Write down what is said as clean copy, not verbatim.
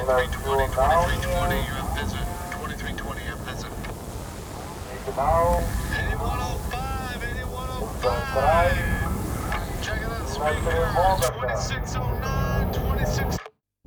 2320, 2320, you have visit. 2320, you have visit. 8105, 8105. Check it out, speaker. 2609, 26.